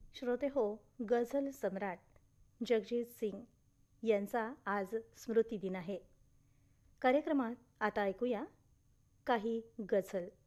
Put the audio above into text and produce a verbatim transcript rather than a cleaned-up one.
श्रोते हो, गझल सम्राट जगजीत सिंग यांचा आज स्मृतिदिन आहे. कार्यक्रमात आता ऐकूया काही गझल.